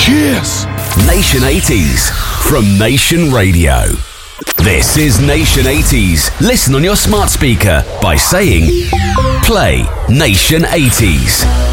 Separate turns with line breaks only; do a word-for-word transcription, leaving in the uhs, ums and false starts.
Cheers!
Nation eighties from Nation Radio. This is Nation eighties. Listen on your smart speaker by saying, play Nation eighties.